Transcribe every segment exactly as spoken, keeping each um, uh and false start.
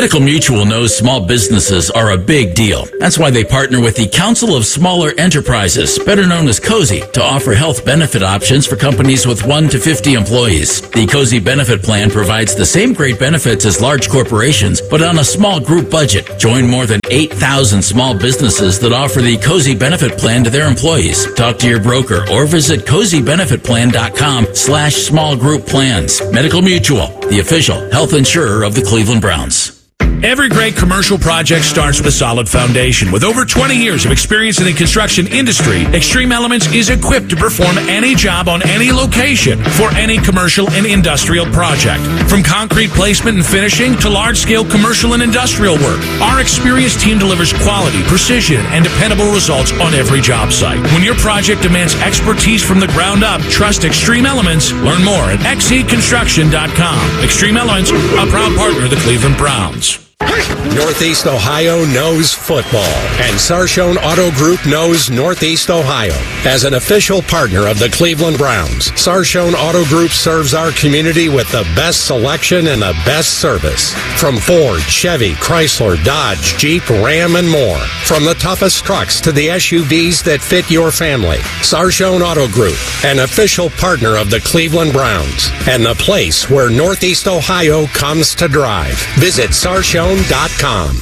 Medical Mutual knows small businesses are a big deal. That's why they partner with the Council of Smaller Enterprises, better known as COSI, to offer health benefit options for companies with one to fifty employees. The COSI benefit plan provides the same great benefits as large corporations, but on a small group budget. Join more than eight thousand small businesses that offer the COSI benefit plan to their employees. Talk to your broker or visit cozy benefit plan dot com slash small group plans. Medical Mutual, the official health insurer of the Cleveland Browns. Every great commercial project starts with a solid foundation. With over twenty years of experience in the construction industry, Extreme Elements is equipped to perform any job on any location for any commercial and industrial project. From concrete placement and finishing to large-scale commercial and industrial work, our experienced team delivers quality, precision, and dependable results on every job site. When your project demands expertise from the ground up, trust Extreme Elements. Learn more at x e construction dot com. Extreme Elements, a proud partner of the Cleveland Browns. Northeast Ohio knows football, and Sarshone Auto Group knows Northeast Ohio. As an official partner of the Cleveland Browns, Sarshone Auto Group serves our community with the best selection and the best service. From Ford, Chevy, Chrysler, Dodge, Jeep, Ram, and more. From the toughest trucks to the S U Vs that fit your family. Sarshone Auto Group, an official partner of the Cleveland Browns, and the place where Northeast Ohio comes to drive. Visit sarshone dot com.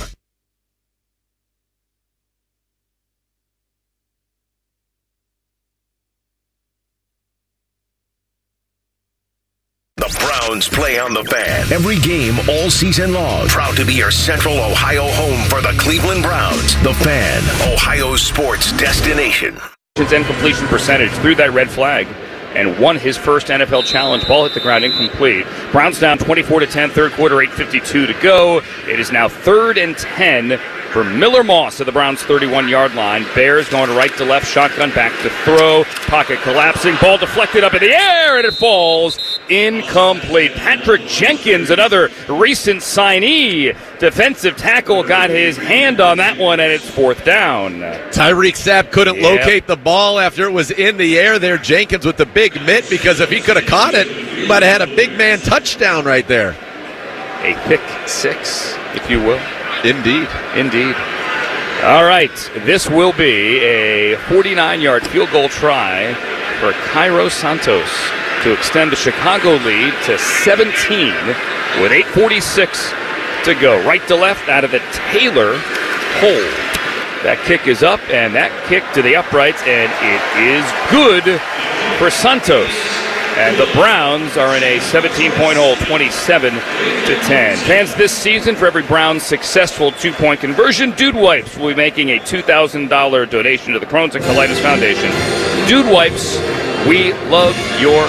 The Browns play on the Fan. Every game all season long. Proud to be your Central Ohio home for the Cleveland Browns. The Fan, Ohio's sports destination. And completion percentage through that red flag and won his first N F L challenge. Ball hit the ground incomplete. Browns down twenty-four to ten, third quarter, eight fifty-two to go. It is now third and ten for Miller Moss at the Browns' thirty-one-yard line. Bears going right to left, shotgun back to throw. Pocket collapsing, ball deflected up in the air, and it falls incomplete. Patrick Jenkins, another recent signee, defensive tackle, got his hand on that one, and it's fourth down. Tyreek Sapp couldn't yep. locate the ball after it was in the air there. Jenkins with the big mitt, because if he could have caught it, he might have had a big man touchdown right there. A pick six, if you will. Indeed. Indeed. All right, this will be a forty-nine-yard field goal try for Cairo Santos to extend the Chicago lead to seventeen with eight forty-six to go. Right to left out of the Taylor hole. That kick is up, and that kick to the uprights, and it is good for Santos. And the Browns are in a seventeen-point hole, twenty-seven to ten. Fans, this season, for every Browns successful two-point conversion, Dude Wipes will be making a two thousand dollars donation to the Crohn's and Colitis Foundation. Dude Wipes, we love your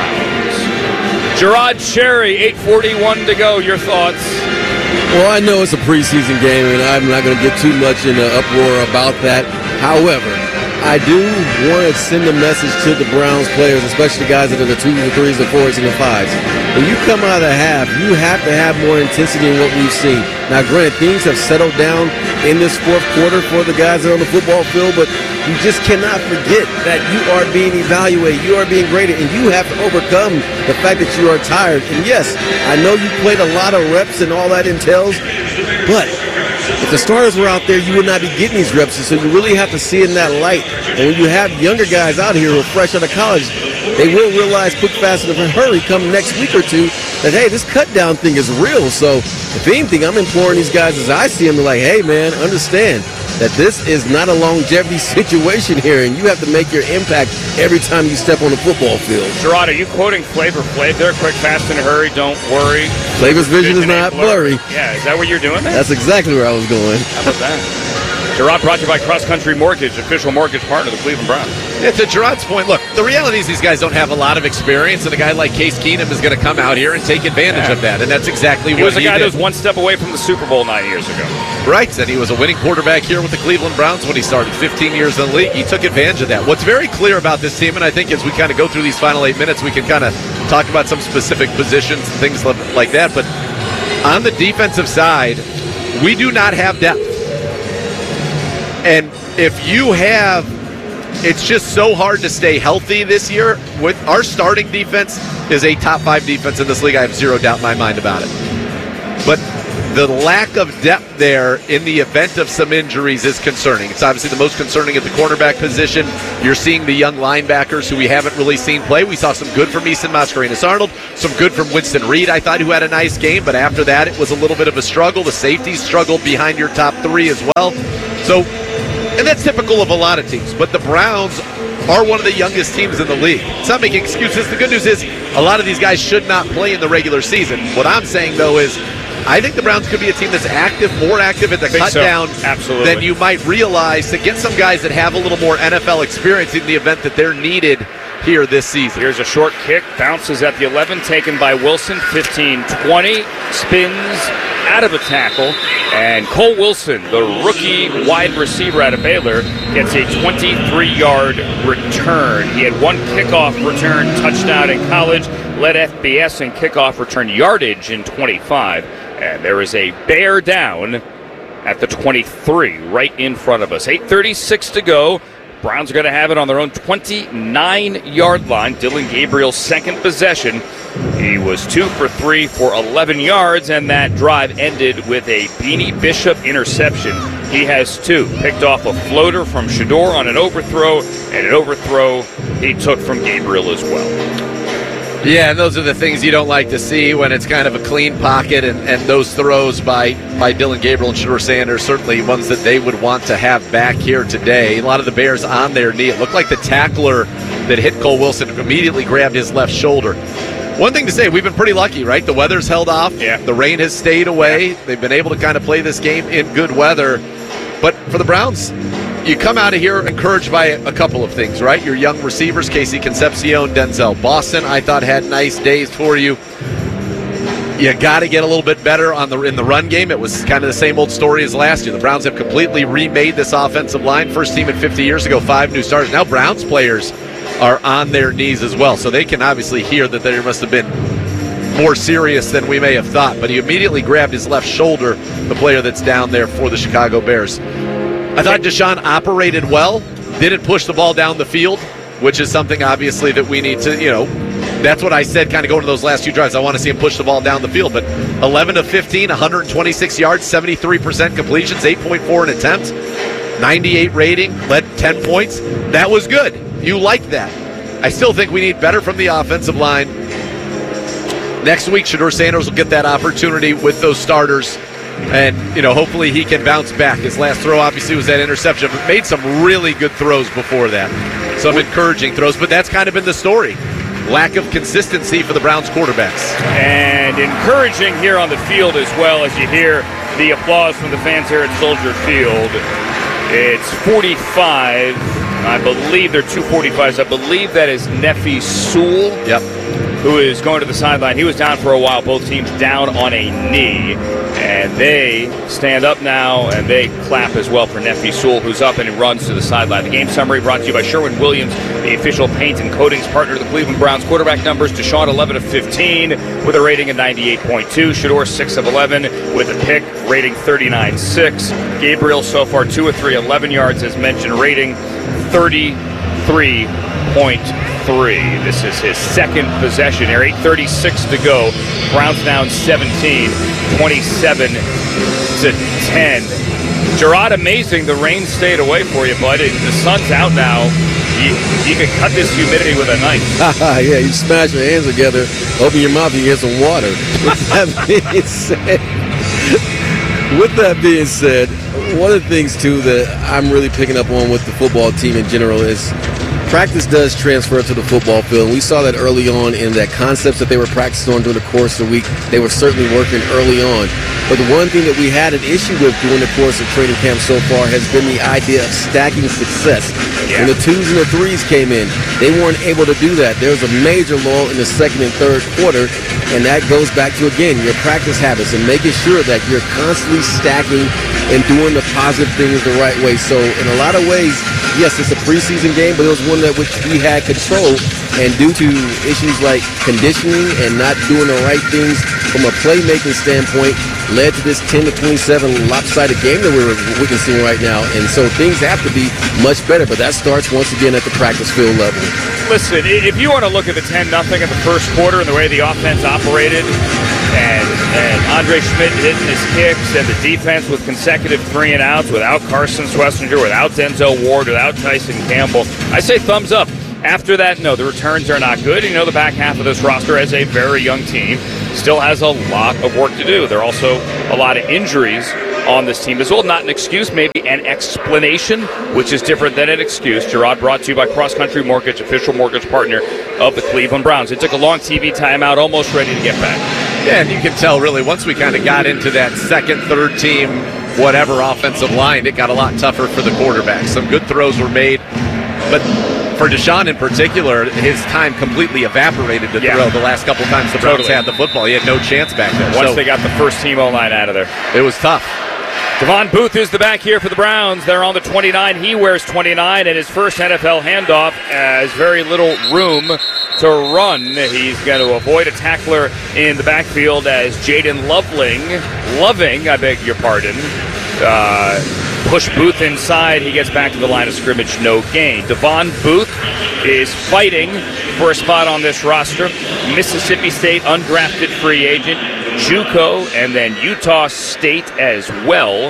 Browns. Gerard Cherry, eight forty-one to go. Your thoughts? Well, I know it's a preseason game, and I'm not going to get too much in an uproar about that. However, I do want to send a message to the Browns players, especially the guys that are the twos, the threes, the fours, and the fives. When you come out of the half, you have to have more intensity than what we've seen. Now, granted, things have settled down in this fourth quarter for the guys that are on the football field, but you just cannot forget that you are being evaluated, you are being graded, and you have to overcome the fact that you are tired. And yes, I know you played a lot of reps and all that entails, but if the starters were out there, you would not be getting these reps, so you really have to see it in that light. And when you have younger guys out here who are fresh out of college, they will realize quick, fast, and in a hurry come next week or two that, hey, this cut-down thing is real. So, if anything, I'm imploring these guys as I see them, they're like, hey, man, understand that this is not a longevity situation here, and you have to make your impact every time you step on the football field. Gerard, are you quoting Flavor Flav there? Quick, fast, and a hurry, don't worry. Flavor's vision, vision is not blurry. blurry. Yeah, is that what you're doing there? That's exactly where I was going. How about that? Gerard brought to you by Cross Country Mortgage, official mortgage partner of the Cleveland Browns. Yeah, to Gerard's point, look, the reality is these guys don't have a lot of experience, and a guy like Case Keenum is going to come out here and take advantage yeah. of that, and that's exactly he what was a he guy did. that was one step away from the Super Bowl nine years ago. Right, and he was a winning quarterback here with the Cleveland Browns when he started, fifteen years in the league. He took advantage of that. What's very clear about this team, and I think as we kind of go through these final eight minutes, we can kind of talk about some specific positions and things like that, but on the defensive side, we do not have depth. And if you have, it's just so hard to stay healthy this year. With our starting defense is a top five defense in this league. I have zero doubt in my mind about it. But the lack of depth there in the event of some injuries is concerning. It's obviously the most concerning at the cornerback position. You're seeing the young linebackers who we haven't really seen play. We saw some good from Easton Mascarenas-Arnold, some good from Winston Reed, I thought, who had a nice game, but after that it was a little bit of a struggle. The safeties struggled behind your top three as well. So, and that's typical of a lot of teams, but the Browns are one of the youngest teams in the league. It's not making excuses. The good news is a lot of these guys should not play in the regular season. What I'm saying, though, is I think the Browns could be a team that's active, more active at the cut so. down Absolutely. than you might realize, to get some guys that have a little more N F L experience in the event that they're needed here this season. Here's a short kick, bounces at the eleven, taken by Wilson, fifteen twenty, spins out of a tackle, and Cole Wilson, the rookie wide receiver out of Baylor, gets a twenty-three-yard return. He had one kickoff return touchdown in college, led F B S in kickoff return yardage in twenty-five, and there is a bear down at the twenty-three, right in front of us. eight thirty-six to go. Browns are going to have it on their own twenty-nine-yard line. Dylan Gabriel's second possession. He was two for three for eleven yards, and that drive ended with a Beanie Bishop interception. He has two. Picked off a floater from Shedeur on an overthrow, and an overthrow he took from Gabriel as well. Yeah, and those are the things you don't like to see when it's kind of a clean pocket, and, and those throws by, by Dylan Gabriel and Shedeur Sanders, certainly ones that they would want to have back here today. A lot of the Bears on their knee. It looked like the tackler that hit Cole Wilson immediately grabbed his left shoulder. One thing to say, we've been pretty lucky, right? The weather's held off. Yeah. The rain has stayed away. Yeah. They've been able to kind of play this game in good weather. But for the Browns, you come out of here encouraged by a couple of things, right? Your young receivers, Casey Concepcion, Denzel Boston, I thought had nice days for you. You got to get a little bit better on the in the run game. It was kind of the same old story as last year. The Browns have completely remade this offensive line. First team in fifty years ago, five new starters. Now Browns players are on their knees as well, so they can obviously hear that there must have been more serious than we may have thought. But he immediately grabbed his left shoulder, the player that's down there for the Chicago Bears. I thought Deshaun operated well, didn't push the ball down the field, which is something obviously that we need to, you know, that's what I said kind of going to those last two drives. I want to see him push the ball down the field. But eleven of fifteen, one hundred twenty-six yards, seventy-three percent completions, eight point four in attempts, ninety-eight rating, led ten points. That was good. You like that. I still think we need better from the offensive line. Next week, Shedeur Sanders will get that opportunity with those starters. And, you know, hopefully he can bounce back. His last throw obviously was that interception, but made some really good throws before that. Some encouraging throws, but that's kind of been the story. Lack of consistency for the Browns quarterbacks. And encouraging here on the field as well, as you hear the applause from the fans here at Soldier Field. It's forty-five. I believe they're two forty-fives. I believe that is Nefi Sewell. Yep. Who is going to the sideline. He was down for a while, both teams down on a knee. And they stand up now, and they clap as well for Nefi Sewell, who's up and he runs to the sideline. The game summary brought to you by Sherwin-Williams, the official paint and coatings partner of the Cleveland Browns. Quarterback numbers, Deshaun eleven of fifteen with a rating of ninety-eight point two. Shedeur six of eleven with a pick, rating thirty-nine point six. Gabriel so far two of three, eleven yards as mentioned, rating thirty-three point three. This is his second possession here. eight thirty-six to go. Browns down seventeen, twenty-seven to ten. Gerard, amazing. The rain stayed away for you, bud. The sun's out now. You, you can cut this humidity with a knife. Yeah, you smash your hands together, open your mouth, and you get some water. With that being said, with that being said, one of the things, too, that I'm really picking up on with the football team in general is practice does transfer to the football field. We saw that early on in that concepts that they were practicing on during the course of the week. They were certainly working early on. But the one thing that we had an issue with during the course of training camp so far has been the idea of stacking success. Yeah. When the twos and the threes came in, they weren't able to do that. There was a major lull in the second and third quarter, and that goes back to, again, your practice habits and making sure that you're constantly stacking and doing the positive things the right way. So in a lot of ways, yes, it's a preseason game, but it was one that which we had control, and due to issues like conditioning and not doing the right things from a playmaking standpoint, led to this ten to twenty-seven lopsided game that we're witnessing right now. And so things have to be much better, but that starts once again at the practice field level. Listen, if you want to look at the ten nothing in the first quarter and the way the offense operated, and And Andre Schmidt hitting his kicks, and the defense with consecutive three and outs without Carson Schlesinger, without Denzel Ward, without Tyson Campbell. I say thumbs up. After that, no, the returns are not good. You know, the back half of this roster as a very young team still has a lot of work to do. There are also a lot of injuries on this team as well. Not an excuse, maybe an explanation, which is different than an excuse. Gerard brought to you by Cross Country Mortgage, official mortgage partner of the Cleveland Browns. It took a long T V timeout, almost ready to get back. Yeah, and you can tell really once we kind of got into that second, third team, whatever offensive line, it got a lot tougher for the quarterback. Some good throws were made, but for Deshaun in particular, his time completely evaporated to yeah. throw the last couple times the Browns totally. had the football. He had no chance back there. Once so, they got the first team O-line out of there. It was tough. Devon Booth is the back here for the Browns. They're on the twenty-nine. He wears twenty-nine, and his first N F L handoff has very little room to run. He's going to avoid a tackler in the backfield as Jaden Loveling, Loving, I beg your pardon, uh, push Booth inside. He gets back to the line of scrimmage, no gain. Devon Booth is fighting for a spot on this roster. Mississippi State undrafted free agent, JUCO, and then Utah State as well.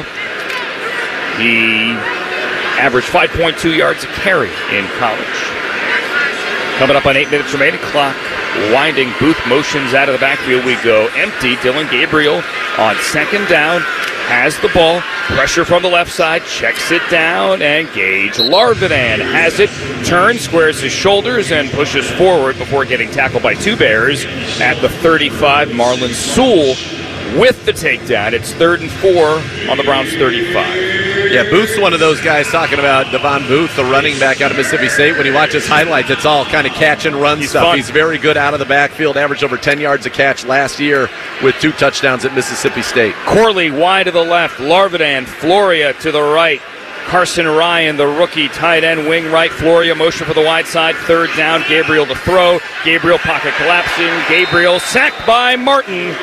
He averaged five point two yards a carry in college. Coming up on eight minutes remaining, clock winding. Booth motions out of the backfield. We go empty. Dylan Gabriel on second down has the ball. Pressure from the left side. Checks it down. And Gage Larvidan has it. Turns, squares his shoulders, and pushes forward before getting tackled by two Bears at the thirty-five. Marlon Sewell with the takedown. It's third and four on the Browns' thirty-five. Yeah, Booth's one of those guys talking about Devon Booth, the running back out of Mississippi State. When you watch his highlights, it's all kind of catch and run He's stuff. fun. He's very good out of the backfield, averaged over ten yards a catch last year with two touchdowns at Mississippi State. Corley wide to the left. Larvidan, Floria to the right. Carson Ryan, the rookie tight end, wing right. Floria motion for the wide side. Third down, Gabriel to throw. Gabriel pocket collapsing. Gabriel sacked by Martin.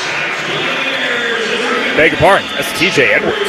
Beg your pardon, that's T J Edwards.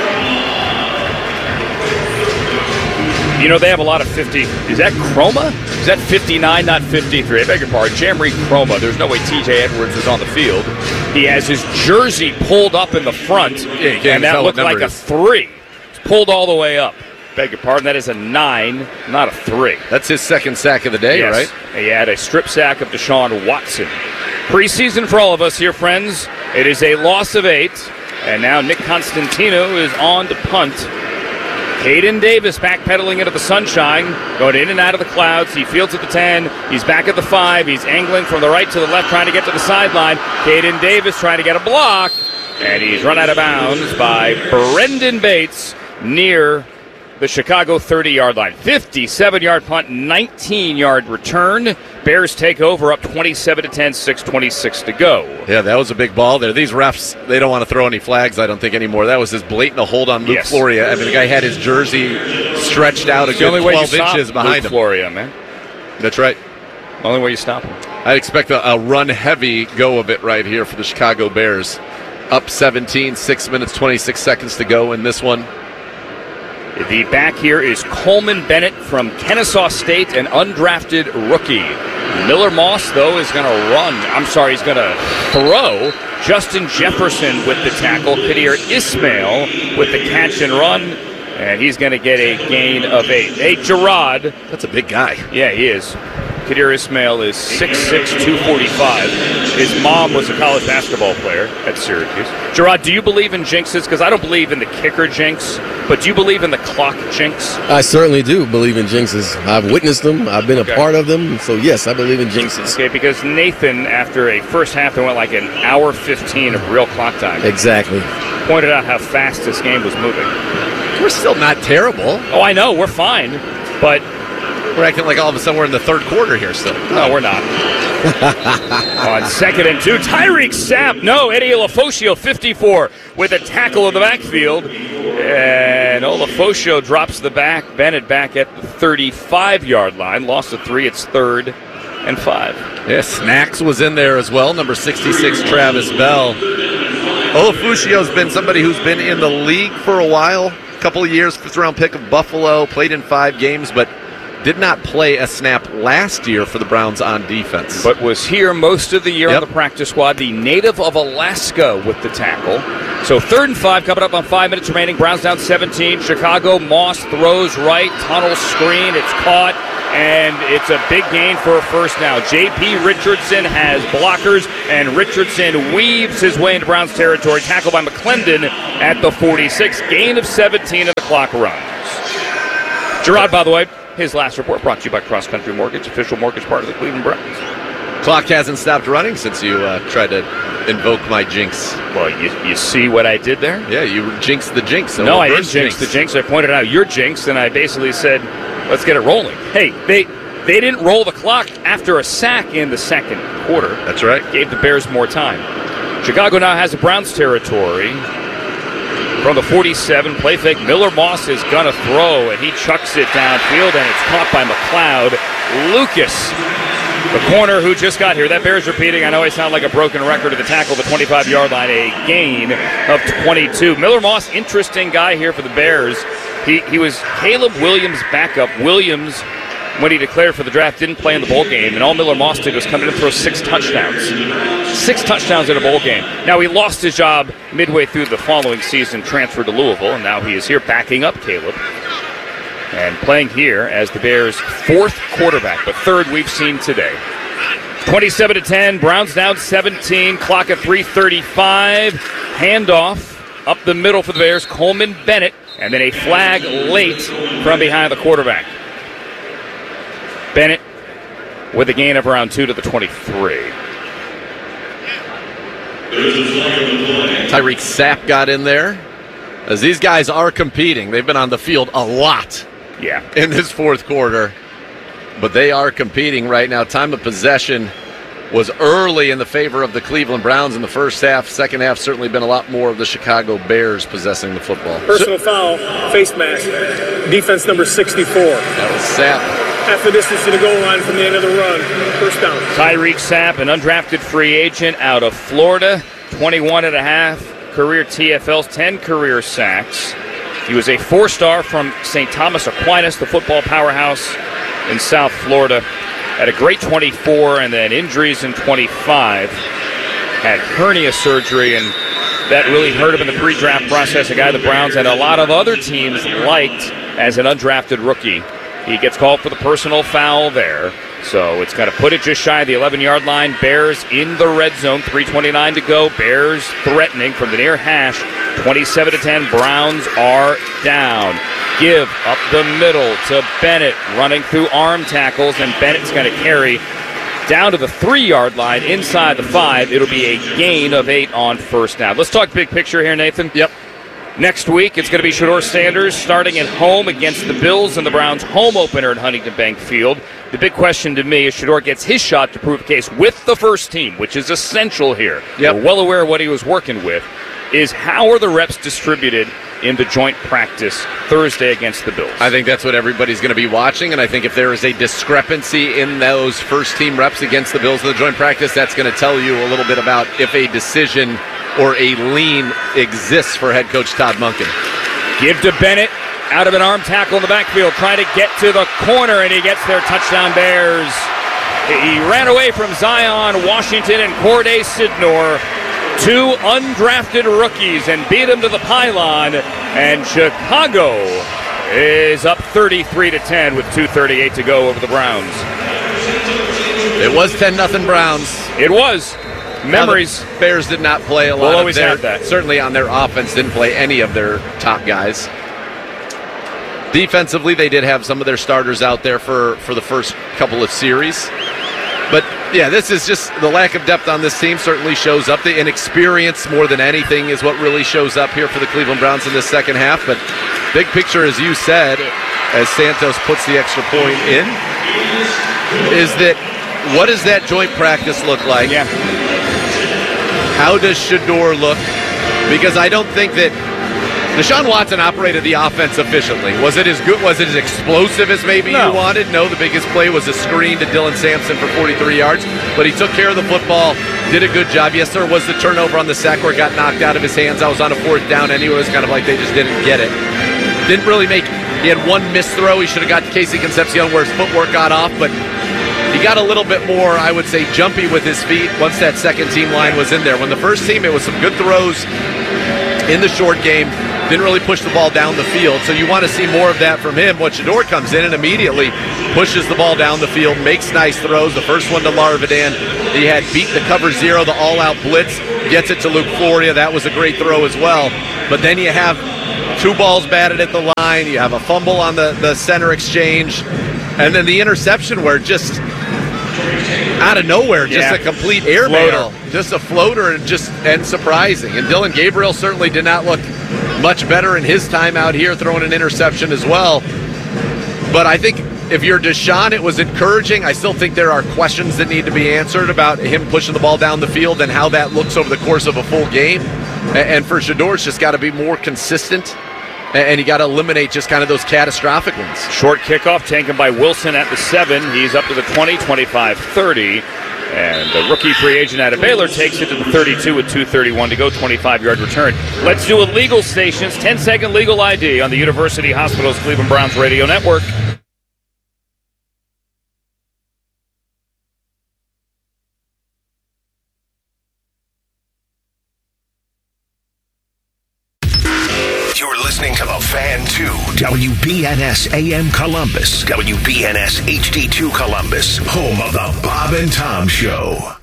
You know, they have a lot of fifty. Is that Chroma? Is that fifty-nine, not fifty-three? I beg your pardon. Jamreed Chroma. There's no way T J Edwards is on the field. He has his jersey pulled up in the front, Yeah, and that looked like a three. It's pulled all the way up. Beg your pardon. That is a nine, not a three. That's his second sack of the day, Yes. right? He had a strip sack of Deshaun Watson. Preseason for all of us here, friends. It is a loss of eight, and now Nick Constantino is on to punt. Caden Davis backpedaling into the sunshine, going in and out of the clouds. He fields at the ten. He's back at the five. He's angling from the right to the left, trying to get to the sideline. Caden Davis trying to get a block, and he's run out of bounds by Brendan Bates near the Chicago thirty-yard line. fifty-seven-yard punt, nineteen-yard return. Bears take over up twenty-seven to ten, six twenty-six to go. Yeah, that was a big ball there. These refs, they don't want to throw any flags, I don't think, anymore. That was as blatant a hold on Luke Yes. Floria. I mean, the guy had his jersey stretched out a It's the only good way you twelve stop inches behind Luke him. Floria, man. That's right. Only way you stop him. I expect a, a run-heavy go of it right here for the Chicago Bears. Up seventeen, six minutes, twenty-six seconds to go in this one. The back here is Coleman Bennett from Kennesaw State, an undrafted rookie. Miller Moss, though, is going to run. I'm sorry, he's going to throw. Justin Jefferson with the tackle. Kadir Ismail with the catch and run. And he's going to get a gain of eight. Hey, Gerard. That's a big guy. Yeah, he is. Kadir Ismail is six six, two forty-five. His mom was a college basketball player at Syracuse. Gerard, do you believe in jinxes? Because I don't believe in the kicker jinx, but do you believe in the clock jinx? I certainly do believe in jinxes. I've witnessed them. I've been a Okay. part of them. So, yes, I believe in jinxes. Okay, because Nathan, after a first half that went like an hour fifteen of real clock time, Exactly. pointed out how fast this game was moving. We're still not terrible. Oh, I know, we're fine, but We're acting like all of a sudden we're in the third quarter here still. no, we're not. On second and two, Tyreek Sapp, no, Eddie Olafosio, fifty-four, with a tackle in the backfield. And Olafosio drops the back, Bennett back at the thirty-five-yard line. Lost a three, it's third and five. Yeah, Snacks was in there as well, number sixty-six, Travis Bell. Olafusio's been somebody who's been in the league for a while, a couple of years, fifth-round pick of Buffalo, played in five games, but did not play a snap last year for the Browns on defense. But was here most of the year Yep. on the practice squad, the native of Alaska with the tackle. So third and five coming up on five minutes remaining. Browns down seventeen. Chicago, Moss throws right, tunnel screen. It's caught, and it's a big gain for a first down. J P. Richardson has blockers, and Richardson weaves his way into Browns territory. Tackled by McClendon at the forty-six. Gain of seventeen, and the clock runs. Gerard, by the way, his last report brought to you by Cross Country Mortgage, official mortgage partner of the Cleveland Browns. Clock hasn't stopped running since you uh, tried to invoke my jinx. Well, you, you see what I did there? Yeah, you jinxed the jinx. So No, I didn't reverse jinx the jinx. I pointed out your jinx, and I basically said, let's get it rolling. Hey, they they didn't roll the clock after a sack in the second quarter. That's right. Gave the Bears more time. Chicago now has the Browns territory. From the forty-seven, play fake. Miller Moss is going to throw, and he chucks it downfield, and it's caught by McLeod. Lucas, the corner who just got here. That bears repeating. I know I sound like a broken record at the tackle, the twenty-five-yard line, a gain of twenty-two. Miller Moss, interesting guy here for the Bears. He he was Caleb Williams' backup. Williams, when he declared for the draft, didn't play in the bowl game, and all Miller Moss did was come in and throw six touchdowns. Six touchdowns in a bowl game. Now, he lost his job midway through the following season, transferred to Louisville, and now he is here backing up Caleb and playing here as the Bears' fourth quarterback, but third we've seen today. twenty-seven to ten, Browns down seventeen, clock at three thirty-five. Handoff up the middle for the Bears, Coleman Bennett, and then a flag late from behind the quarterback. Bennett with a gain of around two to the twenty-three. Tyreek Sapp got in there. As these guys are competing, they've been on the field a lot Yeah. in this fourth quarter, but they are competing right now. Time of possession was early in the favor of the Cleveland Browns in the first half. Second half certainly been a lot more of the Chicago Bears possessing the football. Personal foul, face mask, defense number sixty-four. That was Sapp. Half the distance to the goal line from the end of the run, first down. Tyreek Sapp, an undrafted free agent out of Florida, twenty-one and a half career T F Ls, ten career sacks. He was a four-star from Saint Thomas Aquinas, the football powerhouse in South Florida. Had a great twenty-four and then injuries in twenty-five. Had hernia surgery, and that really hurt him in the pre-draft process. A guy the Browns and a lot of other teams liked as an undrafted rookie. He gets called for the personal foul there. So it's going to put it just shy of the eleven-yard line. Bears in the red zone, three twenty-nine to go. Bears threatening from the near hash. twenty-seven to ten, Browns are down. Give up the middle to Bennett, running through arm tackles, and Bennett's going to carry down to the three-yard line inside the five. It'll be a gain of eight on first down. Let's talk big picture here, Nathan. Yep. Next week, it's going to be Shedeur Sanders starting at home against the Bills in the Browns' home opener at Huntington Bank Field. The big question to me is Shedeur gets his shot to prove a case with the first team, which is essential here. Yep. We're well aware of what he was working with. Is how are the reps distributed in the joint practice Thursday against the Bills? I think that's what everybody's going to be watching, and I think if there is a discrepancy in those first-team reps against the Bills in the joint practice, that's going to tell you a little bit about if a decision or a lean exists for head coach Todd Monken. Give to Bennett, out of an arm tackle in the backfield, trying to get to the corner, and he gets there. Touchdown Bears. He ran away from Zion Washington and Corday Sidnor, two undrafted rookies, and beat them to the pylon. And Chicago is up thirty-three to ten with two thirty-eight to go over the Browns. It was ten nothing Browns. It was. Memories. Now the Bears did not play a lot We'll of always their, have that. Certainly on their offense, didn't play any of their top guys. Defensively, they did have some of their starters out there for, for the first couple of series. But, yeah, this is just the lack of depth on this team certainly shows up. The inexperience, more than anything, is what really shows up here for the Cleveland Browns in this second half. But big picture, as you said, as Santos puts the extra point in, is that what does that joint practice look like? Yeah. How does Shedeur look? Because I don't think that Deshaun Watson operated the offense efficiently. Was it as good? Was it as explosive as maybe No. you wanted? No, the biggest play was a screen to Dylan Sampson for forty-three yards. But he took care of the football, did a good job. Yes, there was the turnover on the sack where it got knocked out of his hands. I was on a fourth down anyway. It was kind of like they just didn't get it. Didn't really make He had one missed throw. He should have got to Casey Concepcion where his footwork got off, but he got a little bit more, I would say, jumpy with his feet once that second team line was in there. When the first team, it was some good throws in the short game. Didn't really push the ball down the field, so you want to see more of that from him. When Shedeur comes in and immediately pushes the ball down the field, makes nice throws. The first one to Larvidan, he had beat the cover zero, the all-out blitz, gets it to Luke Floria. That was a great throw as well. But then you have two balls batted at the line, you have a fumble on the, the center exchange, and then the interception where just out of nowhere, just yeah. a complete air mail, just a floater, and just and surprising. And Dylan Gabriel certainly did not look much better in his time out here throwing an interception as well. But I think if you're Deshaun, it was encouraging. I still think there are questions that need to be answered about him pushing the ball down the field and how that looks over the course of a full game. And for Shedeur, it's just got to be more consistent, and you got to eliminate just kind of those catastrophic ones. Short kickoff taken by Wilson at the seven. He's up to the twenty, twenty-five, thirty. And the rookie free agent out of Baylor takes it to the thirty-two with two thirty-one to go, twenty-five-yard return. Let's do a legal stations, ten-second legal I D on the University Hospitals Cleveland Browns radio network. You're listening to The Fan two, W B N S A M Columbus, W B N S H D two Columbus, home of the Bob and Tom Show.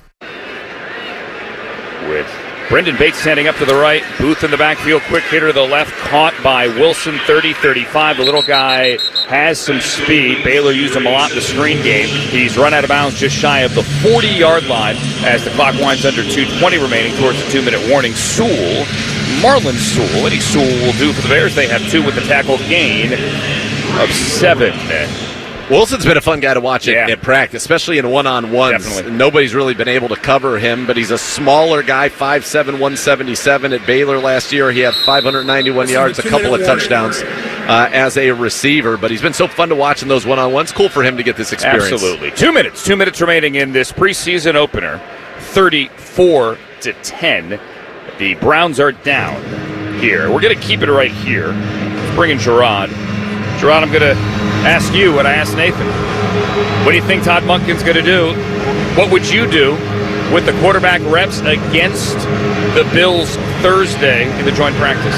With Brendan Bates standing up to the right, Booth in the backfield, quick hitter to the left, caught by Wilson, thirty thirty-five. The little guy has some speed. Baylor used him a lot in the screen game. He's run out of bounds just shy of the forty-yard line as the clock winds under two twenty remaining towards the two-minute warning. Sewell, Marlon Sewell, any Sewell will do for the Bears. They have two with the tackle gain of seven. Wilson's been a fun guy to watch yeah. at, at practice, especially in one-on-ones. Definitely. Nobody's really been able to cover him, but he's a smaller guy, five seven, one seventy-seven. At Baylor last year, he had five hundred ninety-one yards, a couple of touchdowns uh, as a receiver. But he's been so fun to watch in those one-on-ones. Cool for him to get this experience. Absolutely. Two minutes. Two minutes remaining in this preseason opener. thirty-four to ten. The Browns are down here. We're going to keep it right here. Let's bring in Gerard. Gerard, I'm going to ask you what I asked Nathan. What do you think Todd Monken's going to do? What would you do with the quarterback reps against the Bills Thursday in the joint practice?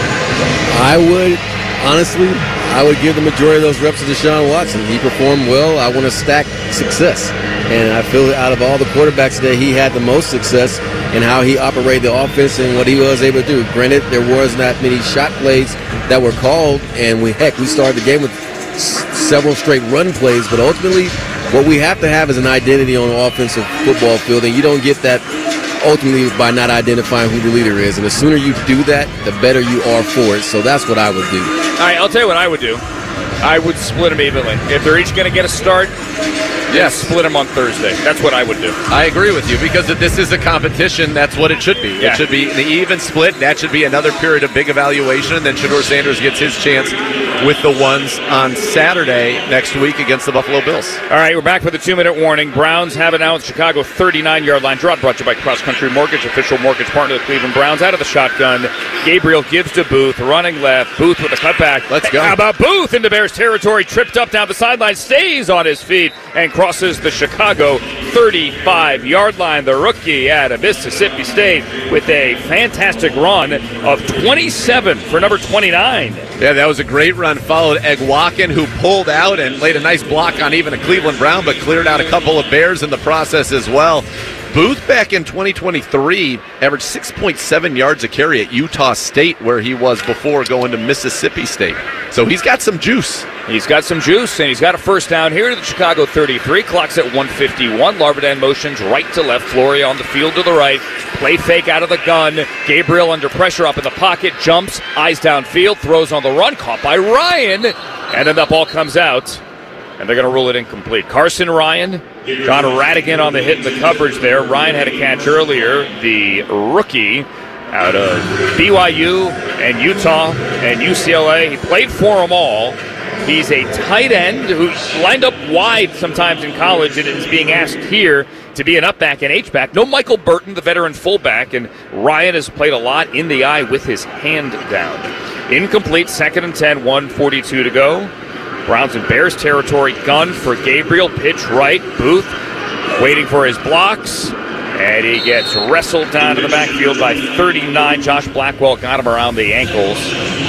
I would, honestly, I would give the majority of those reps to Deshaun Watson. He performed well. I want to stack success. And I feel out of all the quarterbacks today, he had the most success in how he operated the offense and what he was able to do. Granted, there was not many shot plays that were called, and we heck, we started the game with s- several straight run plays, but ultimately what we have to have is an identity on the offensive football field, and you don't get that ultimately by not identifying who the leader is. And the sooner you do that, the better you are for it. So that's what I would do. All right, I'll tell you what I would do. I would split them evenly. If they're each going to get a start, yes, split them on Thursday. That's what I would do. I agree with you because if this is a competition, that's what it should be. Yeah. It should be the even split. That should be another period of big evaluation, and then Shedeur Sanders gets his chance with the ones on Saturday next week against the Buffalo Bills. All right, we're back with a two-minute warning. Browns have it now at Chicago thirty-nine-yard line. Draw brought to you by Cross Country Mortgage, official mortgage partner of the Cleveland Browns. Out of the shotgun, Gabriel gives to Booth, running left. Booth with a cutback. Let's go. How about Booth into Bears territory? Tripped up down the sideline, stays on his feet, and crosses the Chicago thirty-five-yard line. The rookie out of Mississippi State with a fantastic run of twenty-seven for number twenty-nine. Yeah, that was a great run. Followed Egwakin, who pulled out and laid a nice block on even a Cleveland Brown, but cleared out a couple of Bears in the process as well. Booth back in twenty twenty-three averaged six point seven yards a carry at Utah State, where he was before going to Mississippi State. So he's got some juice. He's got some juice, and he's got a first down here to the Chicago thirty-three. Clock's at one fifty-one. Larvidan motions right to left. Floria on the field to the right. Play fake out of the gun. Gabriel under pressure up in the pocket. Jumps, eyes downfield, throws on the run. Caught by Ryan. And then that ball comes out, and they're going to rule it incomplete. Carson Ryan, John Radigan on the hit in the coverage there. Ryan had a catch earlier. The rookie out of B Y U and Utah and U C L A. He played for them all. He's a tight end who lined up wide sometimes in college and is being asked here to be an up-back and H-back. No Michael Burton, the veteran fullback, and Ryan has played a lot in the eye with his hand down. Incomplete, second and ten, one forty-two to go. Browns in Bears territory, gun for Gabriel, pitch right. Booth waiting for his blocks, and he gets wrestled down to the backfield by thirty-nine. Josh Blackwell got him around the ankles.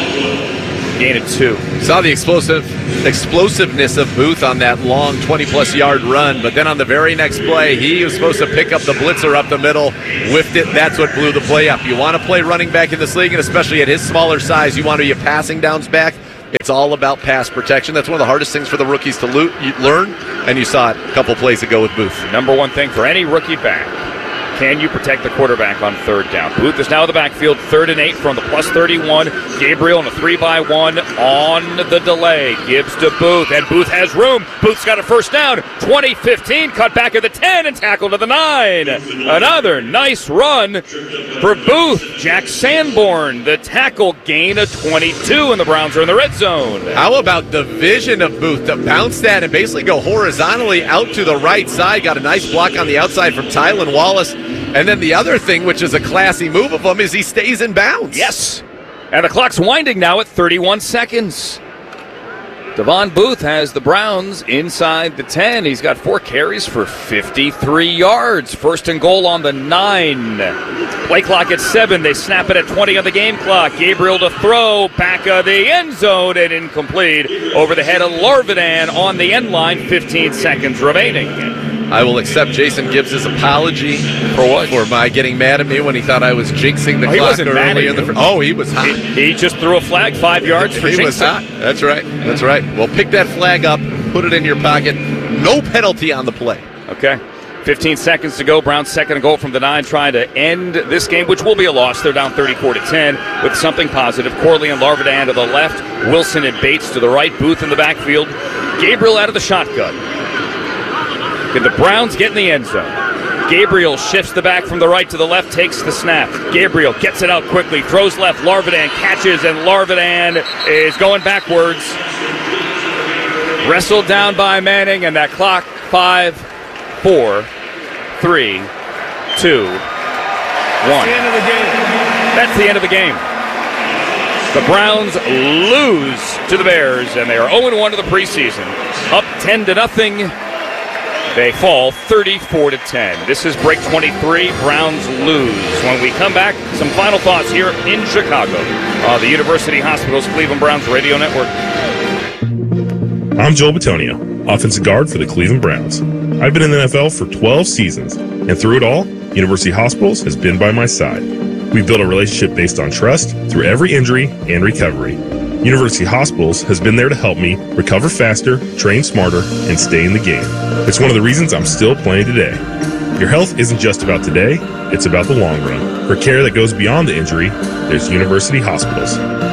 Gain of two. Saw the explosive explosiveness of Booth on that long twenty-plus yard run, but then on the very next play, he was supposed to pick up the blitzer up the middle, whiffed it. That's what blew the play up. You want to play running back in this league, and especially at his smaller size, you want to be a passing downs back. It's all about pass protection. That's one of the hardest things for the rookies to lo- learn, and you saw it a couple plays ago with Booth. Number one thing for any rookie back, can you protect the quarterback on third down? Booth is now in the backfield, third and eight from the plus thirty-one. Gabriel in a three by one on the delay. Gibbs to Booth, and Booth has room. Booth's got a first down. twenty fifteen, cut back at the ten and tackle to the nine. Another nice run for Booth. Jack Sanborn, the tackle, gain of twenty-two, and the Browns are in the red zone. How about the vision of Booth to bounce that and basically go horizontally out to the right side? Got a nice block on the outside from Tylan Wallace. And then the other thing, which is a classy move of him, is he stays in bounds. Yes. And the clock's winding now at thirty-one seconds. Devon Booth has the Browns inside the ten. He's got four carries for fifty-three yards. First and goal on the nine. Play clock at seven. They snap it at twenty on the game clock. Gabriel to throw. Back of the end zone and incomplete. Over the head of Larvidan on the end line. fifteen seconds remaining. I will accept Jason Gibbs' apology for what? For my getting mad at me when he thought I was jinxing the oh, clock he wasn't early mad at in the you. fr- Oh, he was hot. He, he just threw a flag five yards for He jinxing. was hot. That's right. That's right. Well, pick that flag up, put it in your pocket. No penalty on the play. Okay. fifteen seconds to go. Browns second and goal from the nine, trying to end this game, which will be a loss. They're down thirty-four to ten with something positive. Corley and Larvidan to the left. Wilson and Bates to the right. Booth in the backfield. Gabriel out of the shotgun. Can the Browns get in the end zone? Gabriel shifts the back from the right to the left, takes the snap. Gabriel gets it out quickly, throws left. Larvidan catches, and Larvidan is going backwards. Wrestled down by Manning, and that clock, five, four, three, two, one. That's the end of the game. That's the end of the game. The Browns lose to the Bears, and they are oh and one to the preseason. Up ten to nothing. They fall thirty-four to ten. This is break twenty-three. Browns lose. When we come back, some final thoughts here in Chicago. Uh, the University Hospitals Cleveland Browns Radio Network. I'm Joel Bitonio, offensive guard for the Cleveland Browns. I've been in the N F L for twelve seasons, and through it all, University Hospitals has been by my side. We've built a relationship based on trust through every injury and recovery. University Hospitals has been there to help me recover faster, train smarter, and stay in the game. It's one of the reasons I'm still playing today. Your health isn't just about today, it's about the long run. For care that goes beyond the injury, there's University Hospitals.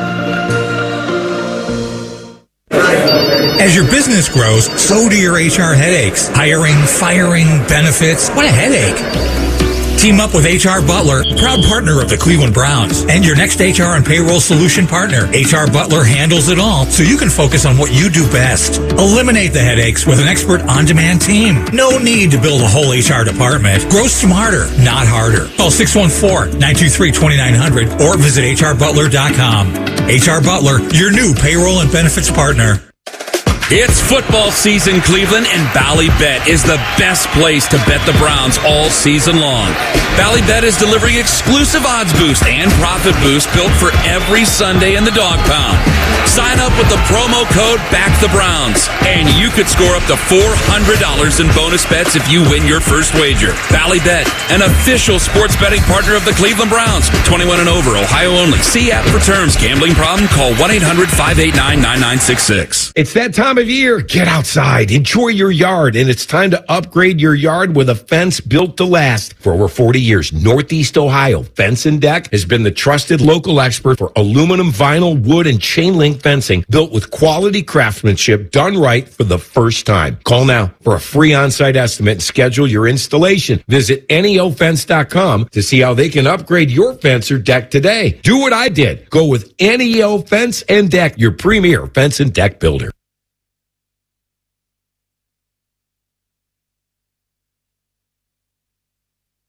As your business grows, so do your H R headaches. Hiring, firing, benefits. What a headache. Team up with H R Butler, proud partner of the Cleveland Browns, and your next H R and payroll solution partner. H R Butler handles it all, so you can focus on what you do best. Eliminate the headaches with an expert on-demand team. No need to build a whole H R department. Grow smarter, not harder. Call six one four, nine two three, two nine zero zero or visit H R butler dot com. H R Butler, your new payroll and benefits partner. It's football season, Cleveland, and Ballybet is the best place to bet the Browns all season long. Ballybet is delivering exclusive odds boost and profit boost built for every Sunday in the dog pound. Sign up with the promo code BACKTHEBROWNS, and you could score up to four hundred dollars in bonus bets if you win your first wager. Ballybet, an official sports betting partner of the Cleveland Browns. twenty-one and over, Ohio only. See app for terms. Gambling problem? Call one eight hundred, five eight nine, nine nine six six. It's that time of year. Get outside, enjoy your yard, and it's time to upgrade your yard with a fence built to last. For over forty years, Northeast Ohio Fence and Deck has been the trusted local expert for aluminum, vinyl, wood, and chain link fencing built with quality craftsmanship done right for the first time. Call now for a free on-site estimate and schedule your installation. Visit N E O fence dot com to see how they can upgrade your fence or deck today. Do what I did. Go with N E O Fence and Deck, your premier fence and deck builder.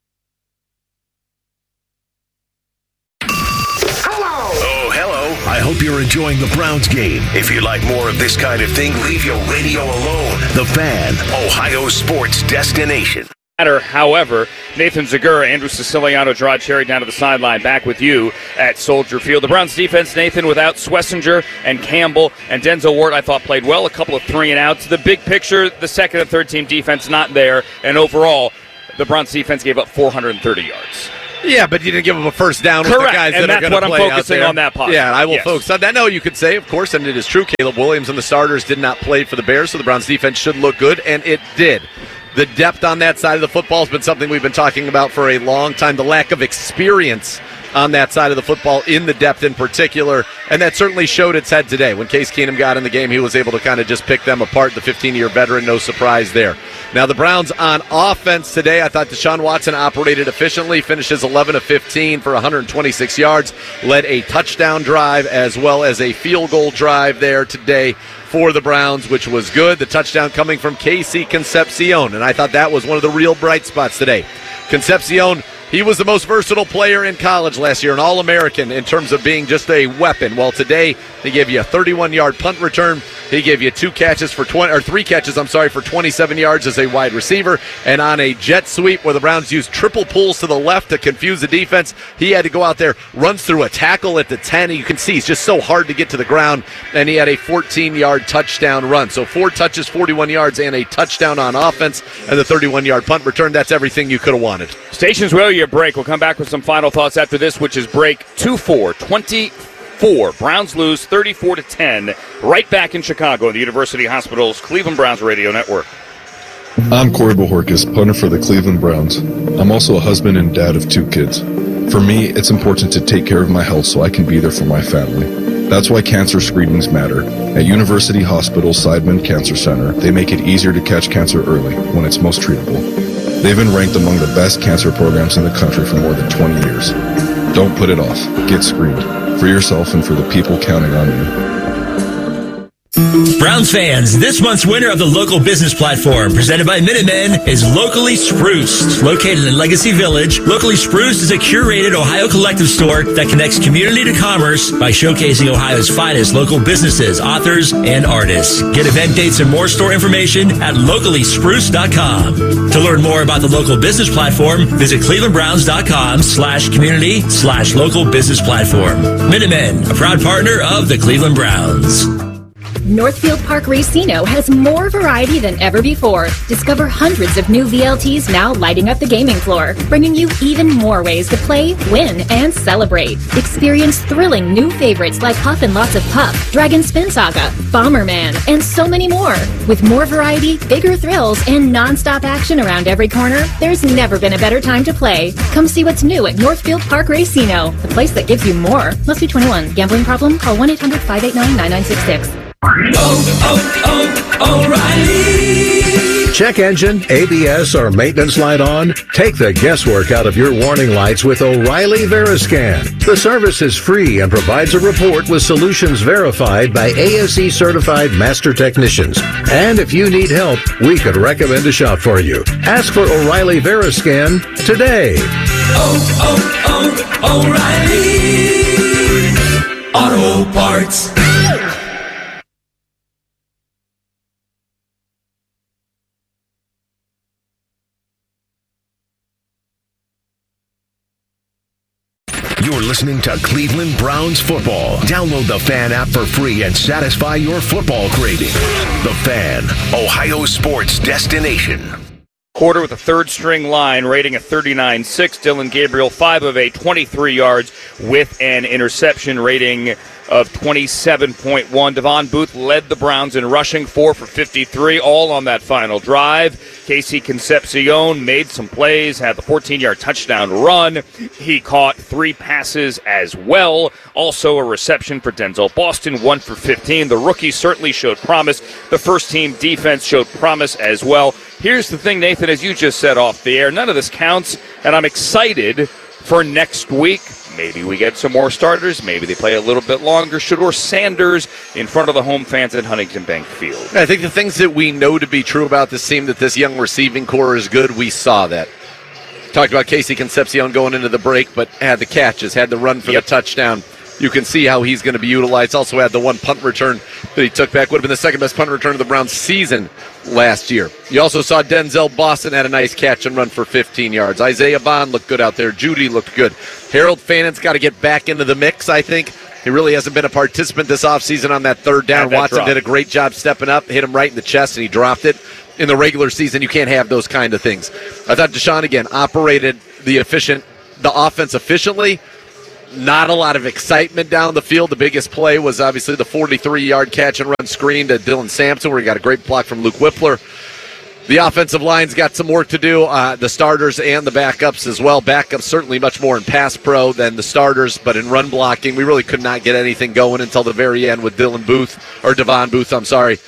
I hope hope you're enjoying the Browns game. If you like more of this kind of thing, leave your radio alone. The Fan, Ohio sports destination. However, Nathan Zegura, Andrew Siciliano, Gerard Cherry down to the sideline. Back with you at Soldier Field. The Browns defense, Nathan, without Schlesinger and Campbell and Denzel Ward, I thought played well. A couple of three and outs. The big picture, the second and third team defense not there. And overall, the Browns defense gave up four hundred thirty yards. Yeah, but you didn't give them a first down with Correct, the guys and that are going to play what I'm focusing out there. on that part. Yeah, I will yes. focus on that. No, you could say, of course, and it is true, Caleb Williams and the starters did not play for the Bears, so the Browns defense should look good, and it did. The depth on that side of the football has been something we've been talking about for a long time. The lack of experience on that side of the football, in the depth in particular, and that certainly showed its head today. When Case Keenum got in the game, he was able to kind of just pick them apart. The fifteen-year veteran, no surprise there. Now, the Browns on offense today, I thought Deshaun Watson operated efficiently, finishes eleven of fifteen for one hundred twenty-six yards, led a touchdown drive as well as a field goal drive there today for the Browns, which was good. The touchdown coming from Casey Concepcion, and I thought that was one of the real bright spots today. Concepcion, he was the most versatile player in college last year, an All-American in terms of being just a weapon. Well, today he gave you a thirty-one-yard punt return. He gave you two catches for twenty, or three catches, I'm sorry, for twenty-seven yards as a wide receiver. And on a jet sweep where the Browns used triple pulls to the left to confuse the defense, he had to go out there, runs through a tackle at the ten. You can see he's just so hard to get to the ground, and he had a fourteen-yard touchdown run. So four touches, forty-one yards, and a touchdown on offense, and the thirty-one-yard punt return. That's everything you could have wanted. Stations will your break. We'll come back with some final thoughts after this, which is break two four, twenty-four. Browns lose thirty-four to ten. Right back in Chicago, the University Hospital's Cleveland Browns Radio Network. I'm Corey Bohorkis, punter for the Cleveland Browns. I'm also a husband and dad of two kids. For me, it's important to take care of my health so I can be there for my family. That's why cancer screenings matter. At University Hospital Seidman Cancer Center, they make it easier to catch cancer early when it's most treatable. They've been ranked among the best cancer programs in the country for more than twenty years. Don't put it off. Get screened. For yourself and for the people counting on you. Browns fans, this month's winner of the Local Business Platform, presented by Minutemen, is Locally Spruced. Located in Legacy Village, Locally Spruced is a curated Ohio collective store that connects community to commerce by showcasing Ohio's finest local businesses, authors, and artists. Get event dates and more store information at locally spruced dot com. To learn more about the Local Business Platform, visit clevelandbrowns.com slash community slash local business platform. Minutemen, a proud partner of the Cleveland Browns. Northfield Park Racino has more variety than ever before. Discover hundreds of new V L Ts now lighting up the gaming floor, bringing you even more ways to play, win, and celebrate. Experience thrilling new favorites like Huff and Lots of Puff, Dragon Spin Saga, Bomberman, and so many more. With more variety, bigger thrills, and non-stop action around every corner, there's never been a better time to play. Come see what's new at Northfield Park Racino, the place that gives you more. Must be twenty-one. Gambling problem? Call one eight hundred five eight nine nine nine six six. Oh, oh, oh, O'Reilly. Check engine, A B S, or maintenance light on? Take the guesswork out of your warning lights with O'Reilly Veriscan. The service is free and provides a report with solutions verified by A S E certified master technicians. And if you need help, we could recommend a shop for you. Ask for O'Reilly Veriscan today. Oh, oh, oh, O'Reilly Auto Parts. You're listening to Cleveland Browns football. Download the Fan app for free and satisfy your football craving. The Fan, Ohio sports destination. Quarter with a third-string line, rating a thirty-nine six. Dylan Gabriel, five of eight, twenty-three yards with an interception, rating of twenty-seven point one. Devon Booth led the Browns in rushing, four for fifty-three, all on that final drive. Casey Concepcion made some plays, had the fourteen-yard touchdown run. He caught three passes as well. Also a reception for Denzel Boston, one for fifteen. The rookie certainly showed promise. The first-team defense showed promise as well. Here's the thing, Nathan, as you just said off the air, none of this counts, and I'm excited for next week. Maybe we get some more starters. Maybe they play a little bit longer. Shedeur Sanders in front of the home fans at Huntington Bank Field. I think the things that we know to be true about this team, that this young receiving core is good, we saw that. Talked about Casey Concepcion going into the break, but had the catches, had the run for yep. the touchdown. you can see how he's going to be utilized. Also had the one punt return that he took back. Would have been the second best punt return of the Browns season last year. You also saw Denzel Boston had a nice catch and run for fifteen yards. Isaiah Bond looked good out there. Judy looked good. Harold Fannon's got to get back into the mix, I think. He really hasn't been a participant this offseason on that third down. That Watson drop. did a great job stepping up, hit him right in the chest, and he dropped it. In the regular season, you can't have those kind of things. I thought Deshaun, again, operated the efficient, the offense efficiently. Not a lot of excitement down the field. The biggest play was obviously the forty-three-yard catch and run screen to Dylan Sampson, where he got a great block from Luke Whippler. The offensive line's got some work to do, uh, the starters and the backups as well. Backups certainly much more in pass pro than the starters, but in run blocking, we really could not get anything going until the very end with Dylan Booth, or Devon Booth, I'm sorry.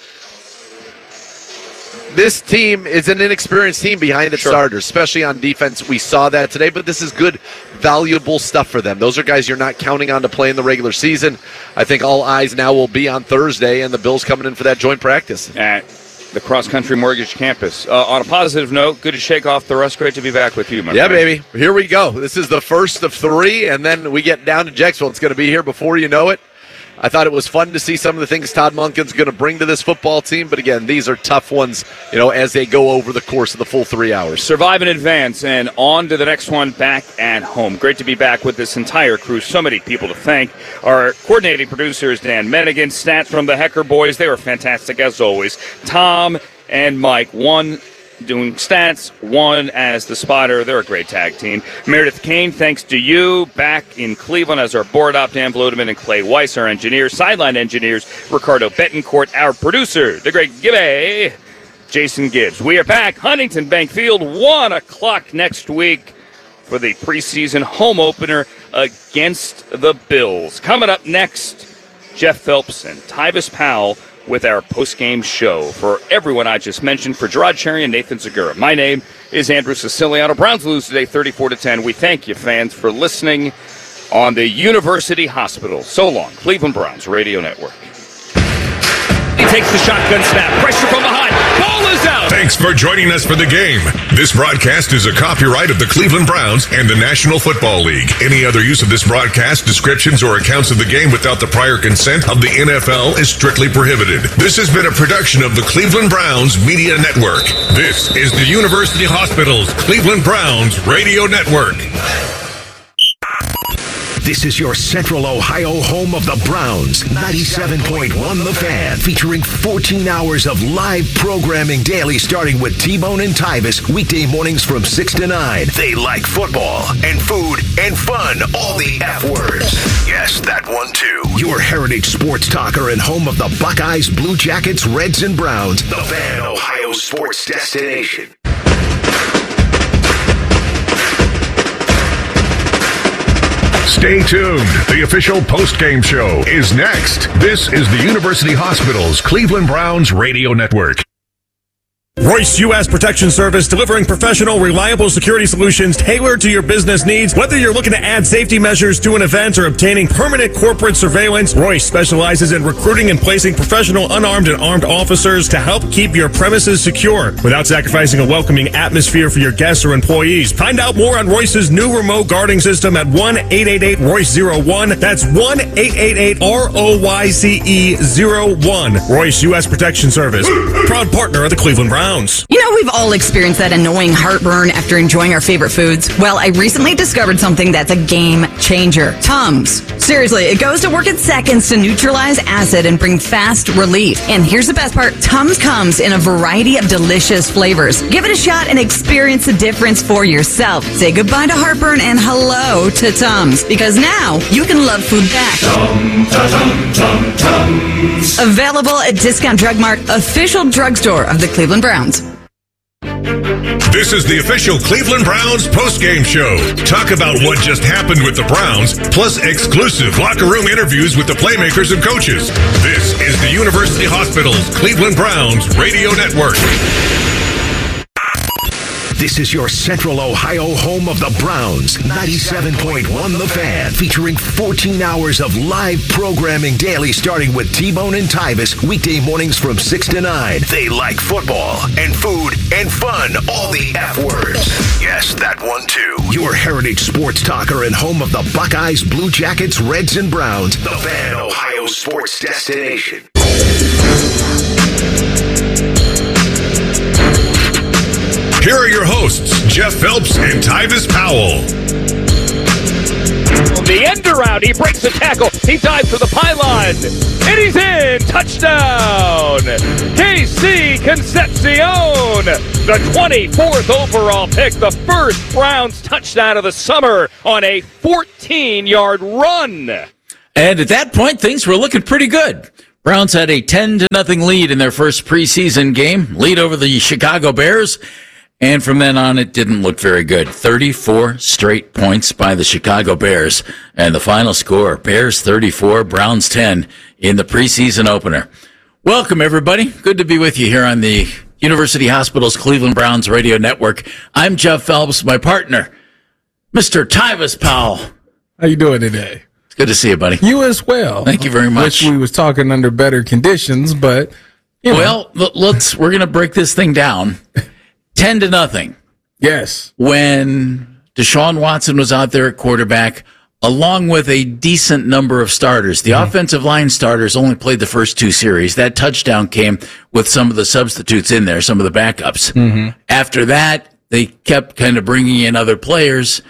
This team is an inexperienced team behind its Sure. starters, especially on defense. We saw that today, but this is good, valuable stuff for them. Those are guys you're not counting on to play in the regular season. I think all eyes now will be on Thursday, and the Bills coming in for that joint practice. At the Cross Country Mortgage Campus. Uh, on a positive note, good to shake off the rust. Great to be back with you, my Yeah, friend. baby. Here we go. This is the first of three, and then we get down to Jacksonville. It's going to be here before you know it. I thought it was fun to see some of the things Todd Monken's going to bring to this football team, but again, these are tough ones, you know, as they go over the course of the full three hours. Survive in advance, and on to the next one back at home. Great to be back with this entire crew. So many people to thank. Our coordinating producer is Dan Mennigan. Stats from the Hecker boys. They were fantastic as always. Tom and Mike, one doing stats, one as the spotter. They're a great tag team. Meredith Kane, thanks to you. Back in Cleveland as our board op, Dan Blodeman and Clay Weiss, our engineers. Sideline engineers, Ricardo Betancourt. Our producer, the great Gibby, Jason Gibbs. We are back, Huntington Bank Field, one o'clock next week for the preseason home opener against the Bills. Coming up next, Jeff Phelps and Tyvis Powell with our post-game show. For everyone I just mentioned, for Gerard Cherry and Nathan Zagura, my name is Andrew Siciliano. Browns lose today thirty-four to ten. We thank you, fans, for listening on the University Hospital. So long, Cleveland Browns Radio Network. He takes the shotgun snap. Pressure from behind. Ball is out. Thanks for joining us for the game. This broadcast is a copyright of the Cleveland Browns and the National Football League. Any other use of this broadcast, descriptions, or accounts of the game without the prior consent of the N F L is strictly prohibited. This has been a production of the Cleveland Browns Media Network. This is the University Hospital's Cleveland Browns Radio Network. This is your Central Ohio home of the Browns, ninety-seven point one The Fan, featuring fourteen hours of live programming daily, starting with T-Bone and Tyvis, weekday mornings from six to nine. They like football and food and fun, all the F words. Yes, that one too. Your heritage sports talker and home of the Buckeyes, Blue Jackets, Reds, and Browns. The Fan, Ohio sports destination. Stay tuned. The official post-game show is next. This is the University Hospital's Cleveland Browns Radio Network. Royce U S Protection Service, delivering professional, reliable security solutions tailored to your business needs. Whether you're looking to add safety measures to an event or obtaining permanent corporate surveillance, Royce specializes in recruiting and placing professional unarmed and armed officers to help keep your premises secure without sacrificing a welcoming atmosphere for your guests or employees. Find out more on Royce's new remote guarding system at one eight eight eight Royce zero one. That's one eight eight eight R O Y C E zero one. Royce U S Protection Service, proud partner of the Cleveland Browns. You know, we've all experienced that annoying heartburn after enjoying our favorite foods. Well, I recently discovered something that's a game changer. Tums. Seriously, it goes to work in seconds to neutralize acid and bring fast relief. And here's the best part. Tums comes in a variety of delicious flavors. Give it a shot and experience the difference for yourself. Say goodbye to heartburn and hello to Tums, because now you can love food back. Tum, tum, tum, Tums. Available at Discount Drug Mart, official drugstore of the Cleveland Browns. This is the official Cleveland Browns postgame show. Talk about what just happened with the Browns, plus exclusive locker room interviews with the playmakers and coaches. This is the University Hospital's Cleveland Browns Radio Network. This is your Central Ohio home of the Browns. ninety-seven point one The Fan, featuring fourteen hours of live programming daily, starting with T-Bone and Tyvis, weekday mornings from six to nine. They like football and food and fun, all the F words. Yes, that one too. Your heritage sports talker and home of the Buckeyes, Blue Jackets, Reds, and Browns. The Fan, Ohio's sports destination. Here are your hosts, Jeff Phelps and Tyvis Powell. The end around, he breaks the tackle, he dives for the pylon, and he's in! Touchdown! K C Concepcion, the twenty-fourth overall pick, the first Browns touchdown of the summer on a fourteen-yard run. And at that point, things were looking pretty good. Browns had a ten to nothing lead in their first preseason game, lead over the Chicago Bears. And from then on, it didn't look very good. thirty-four straight points by the Chicago Bears. And the final score, Bears thirty-four, Browns ten in the preseason opener. Welcome, everybody. Good to be with you here on the University Hospital's Cleveland Browns radio network. I'm Jeff Phelps, my partner, Mister Tyvis Powell. How you doing today? It's good to see you, buddy. You as well. Thank you very much. Wish we was talking under better conditions, but, you know. Well, let's, we're going to break this thing down. Ten to nothing. Yes. When Deshaun Watson was out there at quarterback, along with a decent number of starters. The mm-hmm. offensive line starters only played the first two series. That touchdown came with some of the substitutes in there, some of the backups. Mm-hmm. After that, they kept kind of bringing in other players,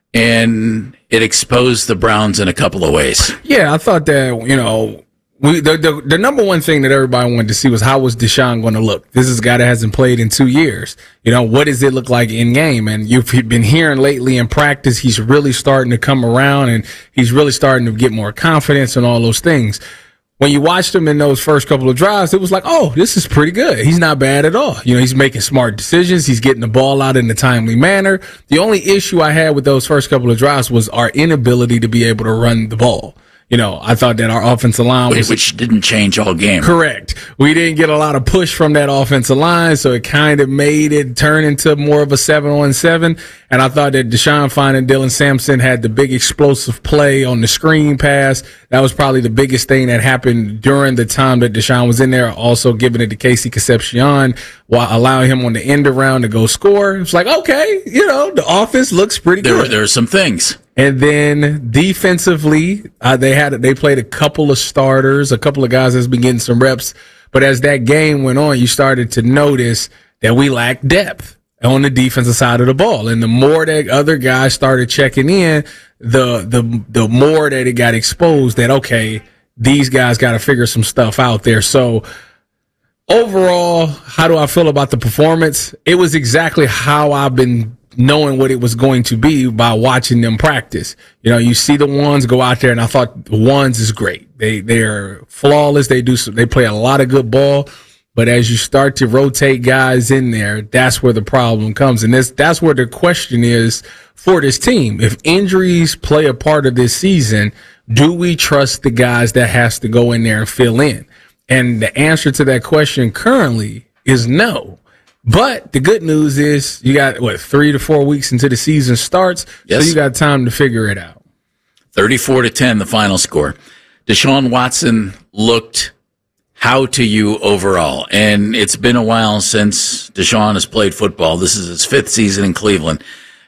and it exposed the Browns in a couple of ways. Yeah, I thought that, you know, We, the, the the number one thing that everybody wanted to see was how was Deshaun going to look? This is a guy that hasn't played in two years. You know, what does it look like in game? And you've been hearing lately in practice, he's really starting to come around and he's really starting to get more confidence and all those things. When you watched him in those first couple of drives, it was like, oh, this is pretty good. He's not bad at all. You know, he's making smart decisions. He's getting the ball out in a timely manner. The only issue I had with those first couple of drives was our inability to be able to run the ball. You know, I thought that our offensive line was... Which didn't change all game. Correct. We didn't get a lot of push from that offensive line, so it kind of made it turn into more of a seven on seven. And I thought that Deshaun Fine and Dylan Sampson had the big explosive play on the screen pass. That was probably the biggest thing that happened during the time that Deshaun was in there, also giving it to K C Concepcion while allowing him on the end around to go score. It's like, okay, you know, the offense looks pretty there good. Were, there are some things. And then defensively, uh, they had they played a couple of starters, a couple of guys that's been getting some reps. But as that game went on, you started to notice that we lacked depth on the defensive side of the ball. And the more that other guys started checking in, the the the more that it got exposed that, okay, these guys got to figure some stuff out there. So overall, how do I feel about the performance? It was exactly how I've been knowing what it was going to be by watching them practice. You know, you see the ones go out there, and I thought the ones is great. They they're flawless. They do they play a lot of good ball. But as you start to rotate guys in there, that's where the problem comes. And this that's where the question is for this team. If injuries play a part of this season, do we trust the guys that has to go in there and fill in? And the answer to that question currently is no. But the good news is you got, what, three to four weeks until the season starts, yes. So you got time to figure it out. thirty-four to ten, the final score. Deshaun Watson looked how to you overall, and it's been a while since Deshaun has played football. This is his fifth season in Cleveland,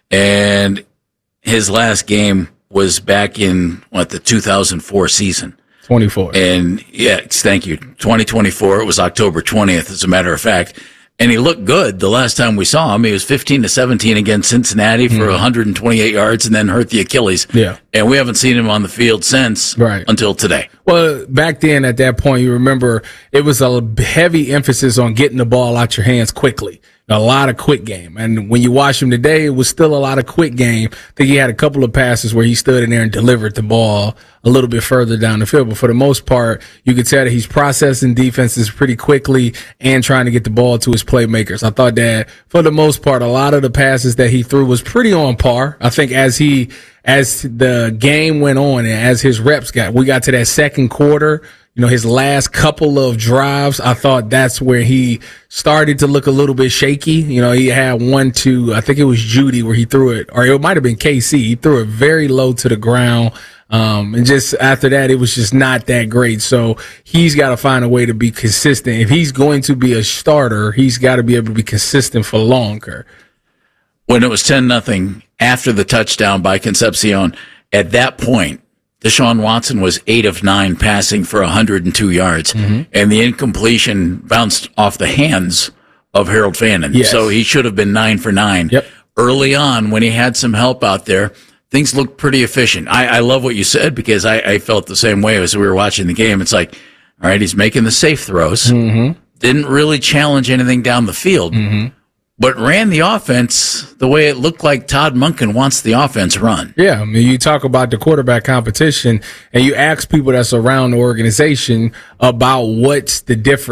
and his last game was back in, what, the two thousand four season. twenty-four. And, yeah, thank you, twenty twenty-four. It was October twentieth, as a matter of fact. And he looked good the last time we saw him. He was fifteen to seventeen against Cincinnati for mm-hmm. one hundred twenty-eight yards and then hurt the Achilles. Yeah. And we haven't seen him on the field since right. until today. Well, back then at that point, you remember it was a heavy emphasis on getting the ball out your hands quickly. A lot of quick game. And when you watch him today, it was still a lot of quick game. I think he had a couple of passes where he stood in there and delivered the ball a little bit further down the field. But for the most part, you could tell that he's processing defenses pretty quickly and trying to get the ball to his playmakers. I thought that for the most part, a lot of the passes that he threw was pretty on par. I think as he, as the game went on and as his reps got, we got to that second quarter, you know, his last couple of drives, I thought that's where he started to look a little bit shaky. You know, he had one to, I think it was Judy where he threw it, or it might have been K C. He threw it very low to the ground. Um, and just after that, it was just not that great. So he's got to find a way to be consistent. If he's going to be a starter, he's got to be able to be consistent for longer. When it was ten nothing after the touchdown by Concepcion, at that point, Deshaun Watson was eight of nine passing for one hundred two yards, mm-hmm. and the incompletion bounced off the hands of Harold Fannin. Yes. So he should have been nine for nine. Yep. Early on, when he had some help out there, things looked pretty efficient. I, I love what you said because I, I felt the same way as we were watching the game. It's like, all right, he's making the safe throws. Mm-hmm. Didn't really challenge anything down the field, mm-hmm. but ran the offense the way it looked like Todd Monken wants the offense run. Yeah, I mean, you talk about the quarterback competition, and you ask people that's around the organization about what's the difference